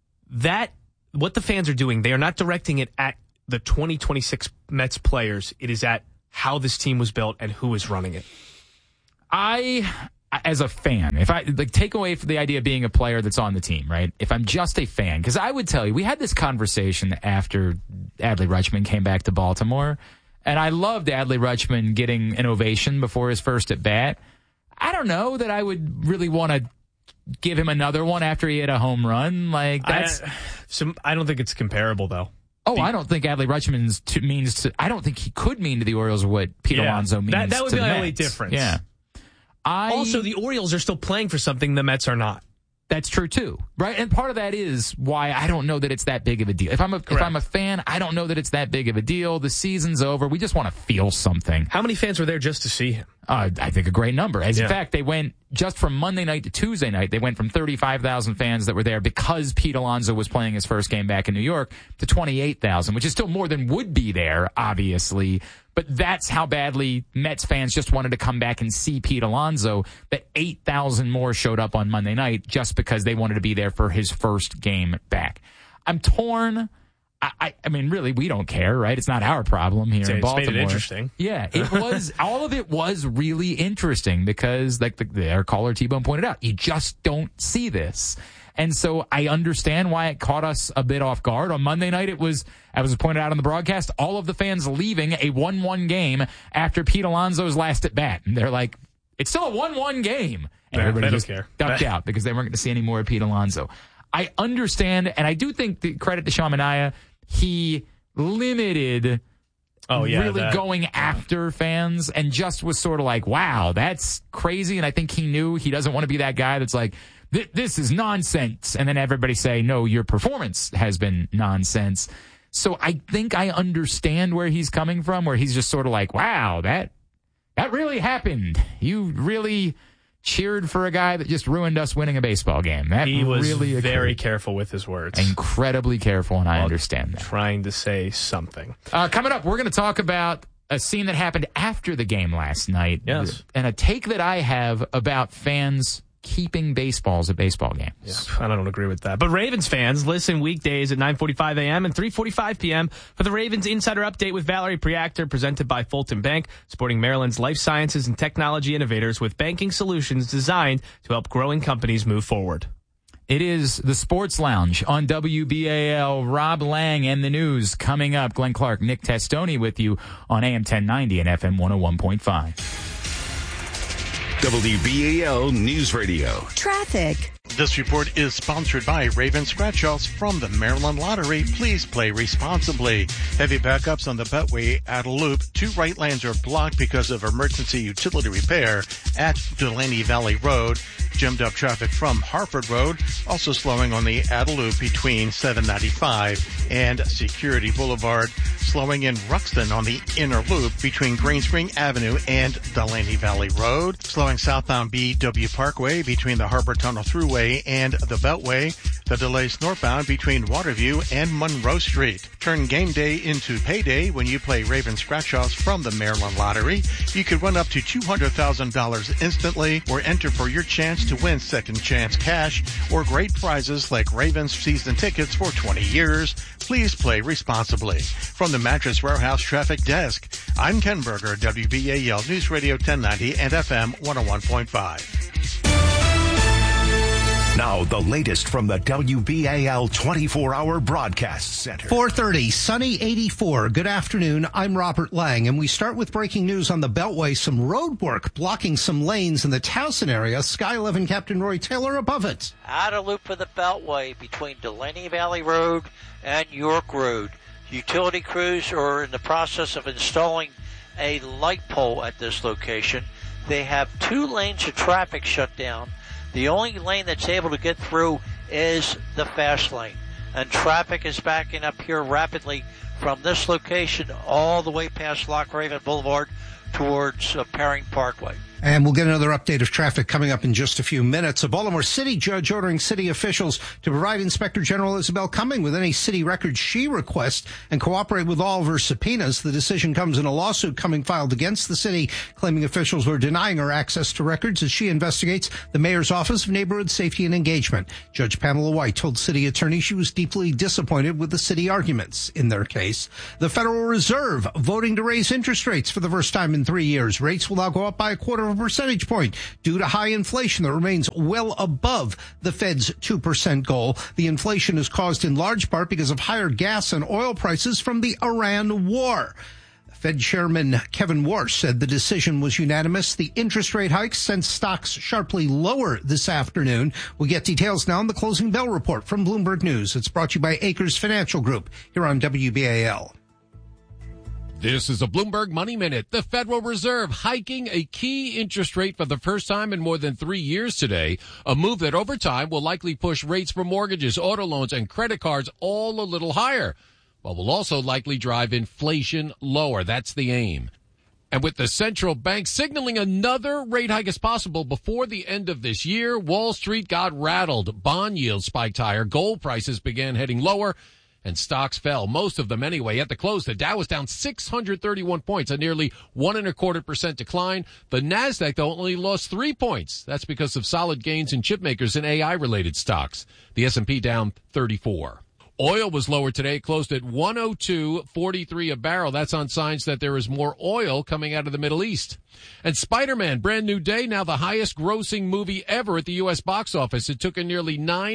what the fans are doing, they are not directing it at the 2026 Mets players. It is at how this team was built and who is running it. As a fan, if I take away the idea of being a player that's on the team, right? If I'm just a fan, because I would tell you, we had this conversation after Adley Rutschman came back to Baltimore, and I loved Adley Rutschman getting an ovation before his first at bat. I don't know that I would really want to give him another one after he hit a home run. Like that's, I don't think it's comparable though. Oh, I don't think Adley Rutschman means to. I don't think he could mean to the Orioles what Pete Alonso means. That would to be the the only Mets. difference. Yeah. Also, the Orioles are still playing for something the Mets are not. That's true too, right? And part of that is why I don't know that it's that big of a deal. If I'm a fan, I don't know that it's that big of a deal. The season's over. We just want to feel something. How many fans were there just to see him? I think a great number. In fact, they went just from Monday night to Tuesday night. They went from 35,000 fans that were there because Pete Alonso was playing his first game back in New York to 28,000, which is still more than would be there, obviously. But that's how badly Mets fans just wanted to come back and see Pete Alonso, that 8,000 more showed up on Monday night just because they wanted to be there for his first game back. I'm torn. I mean, really, we don't care, right? It's not our problem here in Baltimore. It's made it interesting. Yeah, it was. All of it was really interesting because, like our caller T-Bone pointed out, you just don't see this. And so I understand why it caught us a bit off guard. On Monday night, it was, as was pointed out on the broadcast, all of the fans leaving a 1-1 game after Pete Alonso's last at bat. And they're like, it's still a 1-1 game. And everybody just ducked out because they weren't going to see any more of Pete Alonso. I understand, and I do think the credit to Sean Manaea, he limited going after fans and just was sort of like, wow, that's crazy. And I think he knew he doesn't want to be that guy that's like, this is nonsense. And then everybody say, no, your performance has been nonsense. So I think I understand where he's coming from, where he's just sort of like, wow, that really happened. You really cheered for a guy that just ruined us winning a baseball game. He was really very careful with his words. Incredibly careful, and I understand that. Trying to say something. Coming up, we're going to talk about a scene that happened after the game last night. Yes. And a take that I have about fans keeping baseballs at baseball games. Yeah, I don't agree with that. But Ravens fans, listen weekdays at 9:45 a.m. and 3:45 p.m. for the Ravens Insider Update with Valerie Priactor, presented by Fulton Bank, supporting Maryland's life sciences and technology innovators with banking solutions designed to help growing companies move forward. It is the Sports Lounge on WBAL. Rob Lang and the news coming up. Glenn Clark, Nick Testoni with you on AM 1090 and FM 101.5. WBAL News Radio. Traffic. This report is sponsored by Raven Scratch-Offs from the Maryland Lottery. Please play responsibly. Heavy backups on the Beltway at a loop. 2 right lanes are blocked because of emergency utility repair at Delaney Valley Road. Jammed up traffic from Harford Road. Also slowing on the Adda Loop between 795 and Security Boulevard. Slowing in Ruxton on the inner loop between Green Spring Avenue and Delaney Valley Road. Slowing southbound BW Parkway between the Harbor Tunnel Thruway and the Beltway. The delays northbound between Waterview and Monroe Street. Turn game day into payday when you play Raven Scratch-Offs from the Maryland Lottery. You could win up to $200,000 instantly or enter for your chance to win second chance cash or great prizes like Ravens season tickets for 20 years. Please play responsibly. From the Mattress Warehouse Traffic Desk, I'm Ken Berger, WBAL News Radio 1090 and FM 101.5. Now, the latest from the WBAL 24-hour broadcast center. 4:30, sunny 84. Good afternoon. I'm Robert Lang, and we start with breaking news on the Beltway. Some road work blocking some lanes in the Towson area. Sky 11 Captain Roy Taylor above it. Out of loop for the Beltway between Delaney Valley Road and York Road. Utility crews are in the process of installing a light pole at this location. they have 2 lanes of traffic shut down. The only lane that's able to get through is the fast lane. And traffic is backing up here rapidly from this location all the way past Loch Raven Boulevard towards Perring Parkway. And we'll get another update of traffic coming up in just a few minutes. A Baltimore City judge ordering city officials to provide Inspector General Isabel Cumming with any city records she requests and cooperate with all of her subpoenas. The decision comes in a lawsuit Cumming filed against the city, claiming officials were denying her access to records as she investigates the mayor's Office of Neighborhood Safety and Engagement. Judge Pamela White told city attorneys she was deeply disappointed with the city arguments in their case. The Federal Reserve voting to raise interest rates for the first time in 3 years. Rates will now go up by 1/4 percentage point due to high inflation that remains well above the Fed's 2% goal. The inflation is caused in large part because of higher gas and oil prices from the Iran war. Fed Chairman Kevin Warsh said the decision was unanimous. The interest rate hikes sent stocks sharply lower this afternoon. We'll get details now on the closing bell report from Bloomberg News. It's brought to you by Acres Financial Group here on WBAL. This is a Bloomberg Money Minute. The Federal Reserve hiking a key interest rate for the first time in more than 3 years today, a move that over time will likely push rates for mortgages, auto loans, and credit cards all a little higher, but will also likely drive inflation lower. That's the aim. And with the central bank signaling another rate hike is possible before the end of this year, Wall Street got rattled. Bond yields spiked higher, gold prices began heading lower, and stocks fell, most of them anyway. At the close, the Dow was down 631 points, a nearly 1.25% decline. The Nasdaq, though, only lost 3 points. That's because of solid gains in chip makers and AI-related stocks. The S&P down 34. Oil was lower today. It closed at $102.43 a barrel. That's on signs that there is more oil coming out of the Middle East. And Spider-Man, brand new day, now the highest grossing movie ever at the U.S. box office. It took in nearly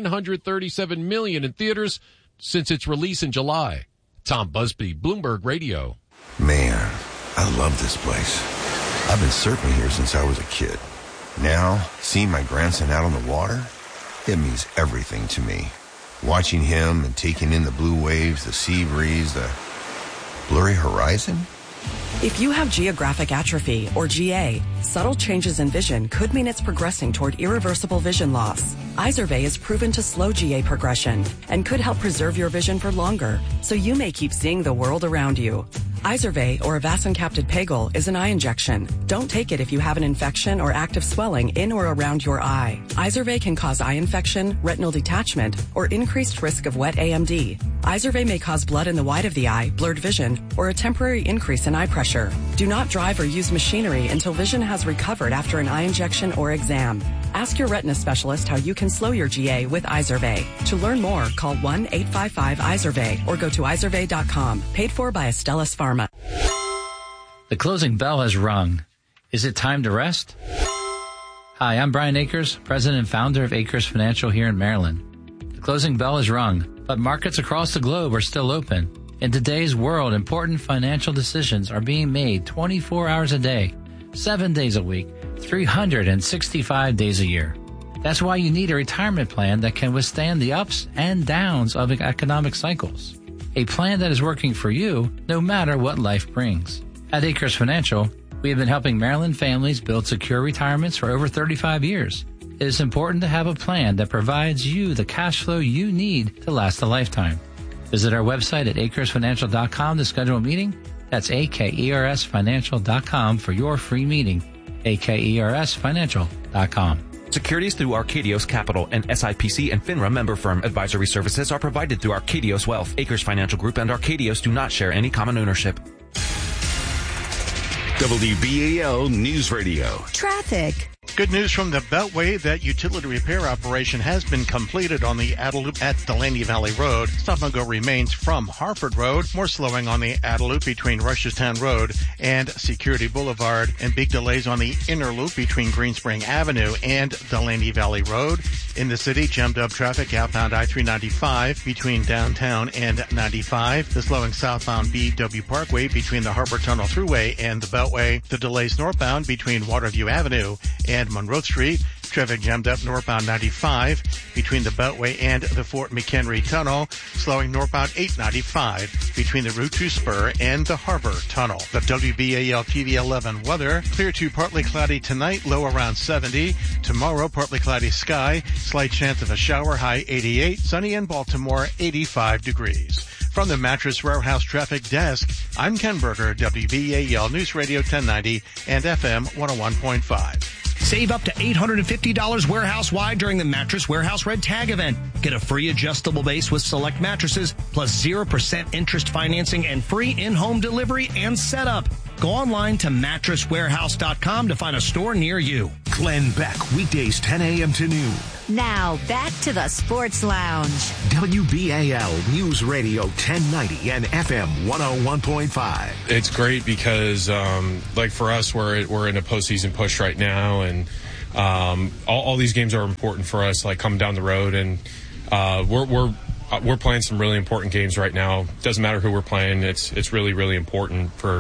$937 million in theaters since its release in July. Tom Busby, Bloomberg Radio. Man, I love this place. I've been surfing here since I was a kid. Now, seeing my grandson out on the water, it means everything to me. Watching him and taking in the blue waves, the sea breeze, the blurry horizon. If you have geographic atrophy, or GA, subtle changes in vision could mean it's progressing toward irreversible vision loss. Izervay is proven to slow GA progression and could help preserve your vision for longer, so you may keep seeing the world around you. Izervay, or avacincaptad pegol, is an eye injection. Don't take it if you have an infection or active swelling in or around your eye. Izervay can cause eye infection, retinal detachment, or increased risk of wet AMD. Izervay may cause blood in the white of the eye, blurred vision, or a temporary increase in eye pressure. Do not drive or use machinery until vision has recovered after an eye injection or exam. Ask your retina specialist how you can slow your GA with Izervay. To learn more, call 1-855-IZERVAY or go to izervay.com. Paid for by Astellas Pharma. The closing bell has rung. Is it time to rest? Hi, I'm Brian Akers, president and founder of Akers Financial here in Maryland. The closing bell has rung, but markets across the globe are still open. In today's world, important financial decisions are being made 24 hours a day, 7 days a week, 365 days a year. That's why you need a retirement plan that can withstand the ups and downs of economic cycles. A plan that is working for you no matter what life brings. At Akers Financial, we have been helping Maryland families build secure retirements for over 35 years. It is important to have a plan that provides you the cash flow you need to last a lifetime. Visit our website at akersfinancial.com to schedule a meeting. That's akersfinancial.com for your free meeting. akersfinancial.com. Securities through Arcadios Capital, and SIPC and FINRA member firm. Advisory services are provided through Arcadios Wealth. Akers Financial Group and Arcadios do not share any common ownership. WBAL News Radio. Traffic. Good news from the Beltway. That utility repair operation has been completed on the Adelup at Delaney Valley Road. Stop and go remains from Harford Road. More slowing on the Adelup between Rusherstown Road and Security Boulevard, and big delays on the inner loop between Greenspring Avenue and Delaney Valley Road. In the city, jammed up traffic outbound I-395 between downtown and 95. The slowing southbound BW Parkway between the Harbor Tunnel Thruway and the Beltway. The delays northbound between Waterview Avenue and Monroe Street, Traffic jammed up northbound 95 between the Beltway and the Fort McHenry Tunnel, slowing northbound 895 between the Route 2 spur and the Harbor Tunnel. The WBAL TV 11 weather, clear to partly cloudy tonight, low around 70. Tomorrow, partly cloudy sky, slight chance of a shower, high 88. Sunny in Baltimore, 85 degrees. From the Mattress Warehouse Traffic Desk, I'm Ken Berger, WBAL News Radio 1090 and FM 101.5. Save up to $850 warehouse-wide during the Mattress Warehouse Red Tag event. Get a free adjustable base with select mattresses, plus 0% interest financing and free in-home delivery and setup. Go online to mattresswarehouse.com to find a store near you. Glenn Beck, weekdays 10 a.m. to noon. Now, back to the Sports Lounge. WBAL News Radio 1090 and FM 101.5. It's great because, for us, we're in a postseason push right now, and all these games are important for us, like coming down the road, and we're playing some really important games right now. Doesn't matter who we're playing; it's really, really important for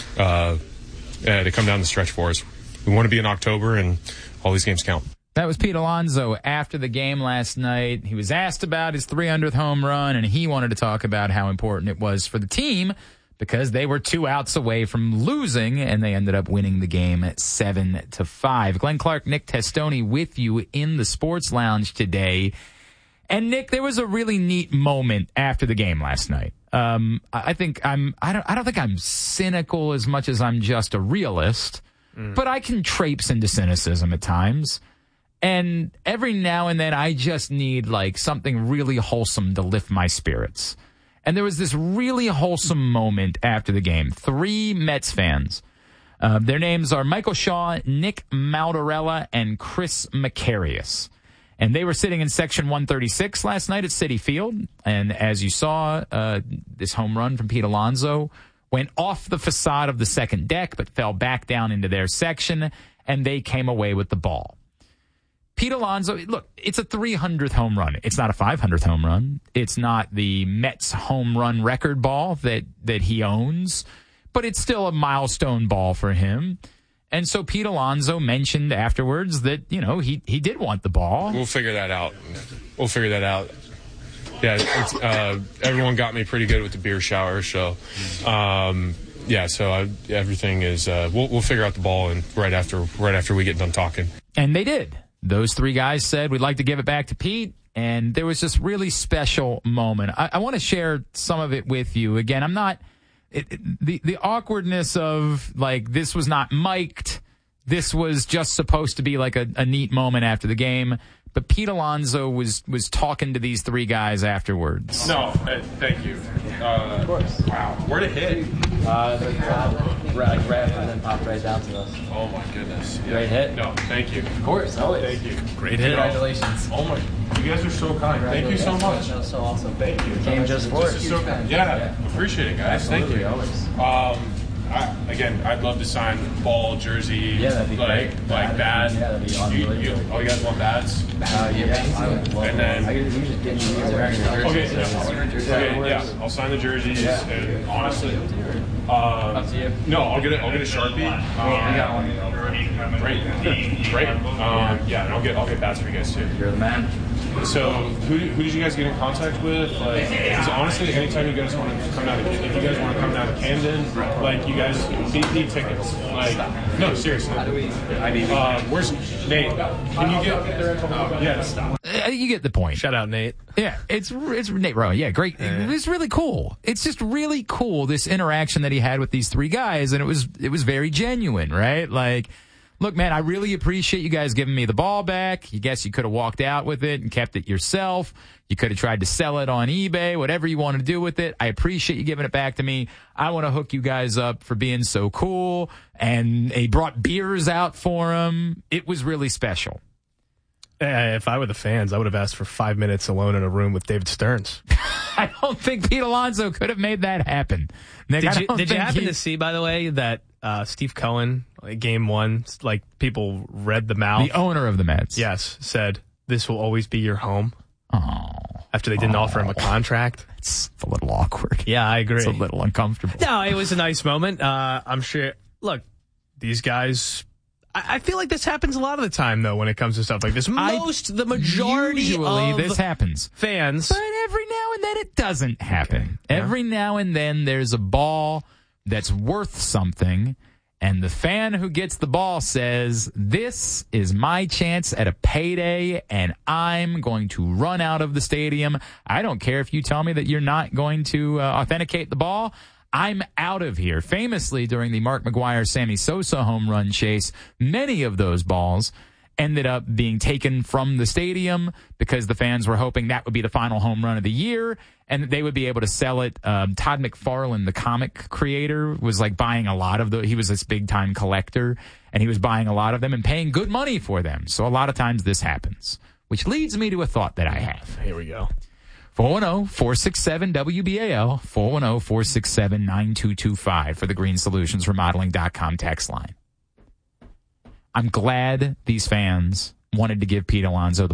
to come down the stretch for us. We want to be in October, and all these games count. That was Pete Alonso after the game last night. He was asked about his 300th home run, and he wanted to talk about how important it was for the team because they were 2 outs away from losing, and they ended up winning the game at 7-5. Glenn Clark, Nick Testoni with you in the Sports Lounge today. And Nick, there was a really neat moment after the game last night. I don't think I'm cynical as much as I'm just a realist, but I can traipse into cynicism at times. And every now and then I just need something really wholesome to lift my spirits. And there was this really wholesome moment after the game. 3 Mets fans. Their names are Michael Shaw, Nick Maldarella, and Chris Macarius. And they were sitting in section 136 last night at Citi Field. And as you saw, this home run from Pete Alonso went off the facade of the second deck, but fell back down into their section, and they came away with the ball. Pete Alonso, look, it's a 300th home run. It's not a 500th home run. It's not the Mets home run record ball that he owns, but it's still a milestone ball for him. And so Pete Alonso mentioned afterwards that, he did want the ball. We'll figure that out. Yeah, everyone got me pretty good with the beer shower, so everything is. We'll figure out the ball and right after we get done talking. And they did. Those 3 guys said, we'd like to give it back to Pete. And there was this really special moment. I want to share some of it with you. Again, I'm not the awkwardness of this was not mic'd. This was just supposed to be a neat moment after the game. But Pete Alonso was talking to these 3 guys afterwards. No, thank you. Of course. Wow. Where'd it hit? The top, right and then popped right down to us. Oh, my goodness. Yeah. Great hit. No, thank you. Of course, always. Thank you. Great hit. Congratulations. Oh, my. You guys are so kind. Thank you so much. That was so awesome. Thank you. Came just for it. So yeah, appreciate it, guys. Absolutely, Thank you. Always. I'd love to sign ball, jersey. Yeah, that'd be great. Bad. Yeah, that'd be awesome. You guys want bads? And then I'll sign the jerseys. Yeah. And honestly, up to you. No, I'll get a Sharpie. We got one. Great. And I'll get bats for you guys too. You're the man. So, who did you guys get in contact with? Because honestly, anytime you guys want to come down, if you guys want to come down to Camden, you guys need tickets. No, seriously. Where's Nate? Can you get their info? Yeah, you get the point. Shout out, Nate. Yeah, it's Nate Rowan. Yeah, great. It was really cool. It's just really cool, this interaction that he had with these 3 guys, and it was very genuine, right? Look, man, I really appreciate you guys giving me the ball back. You guess you could have walked out with it and kept it yourself. You could have tried to sell it on eBay, whatever you want to do with it. I appreciate you giving it back to me. I want to hook you guys up for being so cool. And he brought beers out for him. It was really special. If I were the fans, I would have asked for 5 minutes alone in a room with David Stearns. I don't think Pete Alonso could have made that happen. Nick, did you happen to see, by the way, that Steve Cohen, game 1, people read the mouth? The owner of the Mets. Yes, said, "This will always be your home." Oh. After they didn't offer him a contract. It's a little awkward. Yeah, I agree. It's a little uncomfortable. No, it was a nice moment. I'm sure, look, these guys, I feel like this happens a lot of the time, though, when it comes to stuff like this. The majority Usually of this happens. Fans. But every now and then it doesn't happen. Yeah. Every now and then there's a ball that's worth something, and the fan who gets the ball says, this is my chance at a payday, and I'm going to run out of the stadium. I don't care if you tell me that you're not going to authenticate the ball. I'm out of here. Famously, during the Mark McGwire, Sammy Sosa home run chase, many of those balls ended up being taken from the stadium because the fans were hoping that would be the final home run of the year and they would be able to sell it. Todd McFarlane, the comic creator, was like buying a lot of he was this big time collector, and he was buying a lot of them and paying good money for them. So a lot of times this happens, which leads me to a thought that I have. Here we go. 410-467-WBAL, 410-467-9225 for the GreenSolutionsRemodeling.com text line. I'm glad these fans wanted to give Pete Alonso the